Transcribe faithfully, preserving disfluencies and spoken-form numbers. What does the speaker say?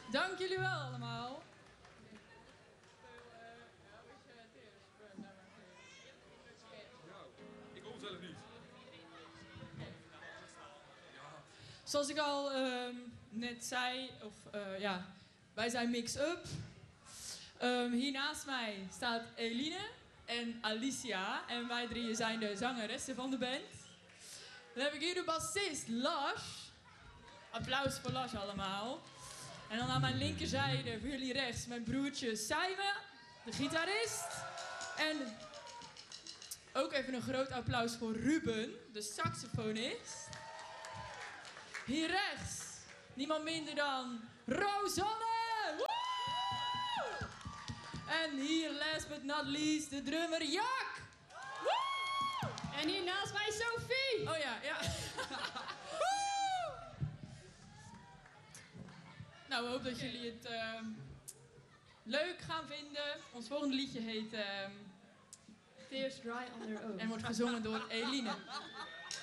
Dank jullie wel allemaal. Ik hoor het zelf niet. Zoals ik al um, net zei, of uh, ja, wij zijn Mix-Up. Um, hier naast mij staat Eline en Alicia. En wij drieën zijn de zangeressen van de band. Dan heb ik hier de bassist Lars. Applaus voor Lars allemaal. En dan aan mijn linkerzijde, voor jullie rechts, mijn broertje Simon, de gitarist. En ook even een groot applaus voor Ruben, de saxofonist. Hier rechts, niemand minder dan Rosanne! Woe! En hier, last but not least, de drummer Jak! Woe! En hier naast mij Sophie! Oh ja, ja. Nou, we hopen dat jullie het uh, leuk gaan vinden. Ons volgende liedje heet... Uh, Tears Dry on Their Own. en wordt gezongen door Eline.